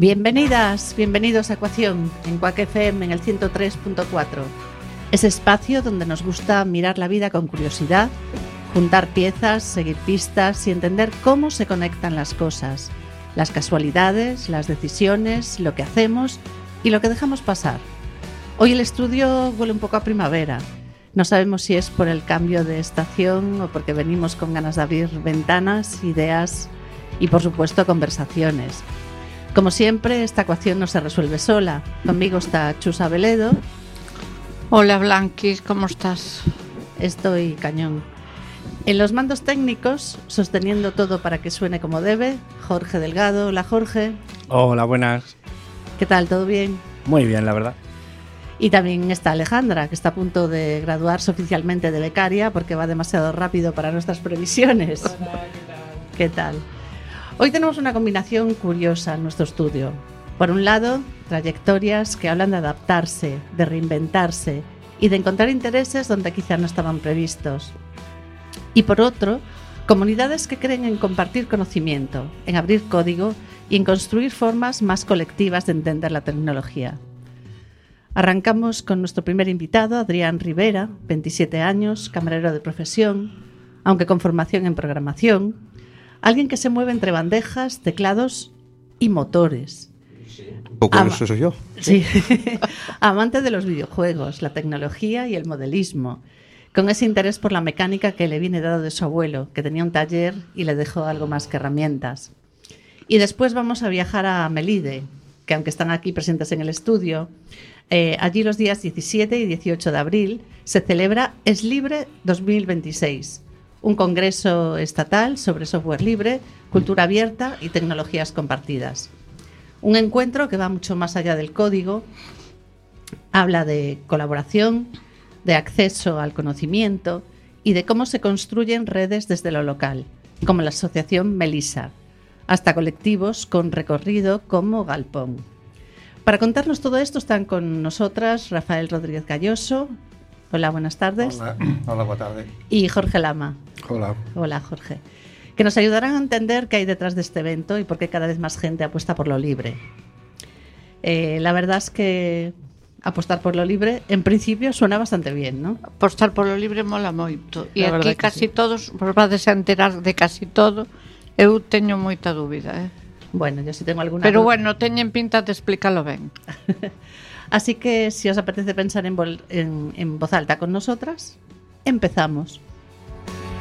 Bienvenidas, bienvenidos a Ecuación, en Quack FM en el 103.4. Ese espacio donde nos gusta mirar la vida con curiosidad, juntar piezas, seguir pistas y entender cómo se conectan las cosas, las casualidades, las decisiones, lo que hacemos y lo que dejamos pasar. Hoy el estudio huele un poco a primavera. No sabemos si es por el cambio de estación o porque venimos con ganas de abrir ventanas, ideas y, por supuesto, conversaciones. Como siempre, esta ecuación no se resuelve sola. Conmigo está Chus Abeledo. Hola Blanquis, ¿cómo estás? Estoy cañón. En los mandos técnicos, sosteniendo todo para que suene como debe, Jorge Delgado. Hola Jorge. Hola, buenas. ¿Qué tal? ¿Todo bien? Muy bien, la verdad. Y también está Alejandra, que está a punto de graduarse oficialmente de becaria porque va demasiado rápido para nuestras previsiones. Hola, ¿Qué tal? Hoy tenemos una combinación curiosa en nuestro estudio. Por un lado, trayectorias que hablan de adaptarse, de reinventarse y de encontrar intereses donde quizá no estaban previstos. Y por otro, comunidades que creen en compartir conocimiento, en abrir código y en construir formas más colectivas de entender la tecnología. Arrancamos con nuestro primer invitado, Adrián Rivera, 27 años, camarero de profesión, aunque con formación en programación. Alguien que se mueve entre bandejas, teclados y motores. Un poco eso soy yo. Sí. Amante de los videojuegos, la tecnología y el modelismo, con ese interés por la mecánica que le viene dado de su abuelo, que tenía un taller y le dejó algo más que herramientas. Y después vamos a viajar a Melide, que aunque están aquí presentes en el estudio, allí los días 17 y 18 de abril se celebra Es Libre 2026, un congreso estatal sobre software libre, cultura abierta y tecnologías compartidas. Un encuentro que va mucho más allá del código, habla de colaboración, de acceso al conocimiento y de cómo se construyen redes desde lo local, como la asociación Melisa, hasta colectivos con recorrido como Galpón. Para contarnos todo esto están con nosotras Rafael Rodríguez Galloso. Hola, buenas tardes. Hola, buenas tardes. Y Jorge Lama. Hola. Hola, Jorge. Que nos ayudarán a entender qué hay detrás de este evento y por qué cada vez más gente apuesta por lo libre. La verdad es que apostar por lo libre, en principio, suena bastante bien, ¿no? Apostar por lo libre mola moito. E La aquí verdad que casi sí. todos, vos vades a enterar de casi todo. Eu teño moita dúbida, Bueno, yo sí tengo alguna Pero duda. bueno, teñen pinta de explícalo ben. Así que si os apetece pensar en voz alta con nosotras, empezamos.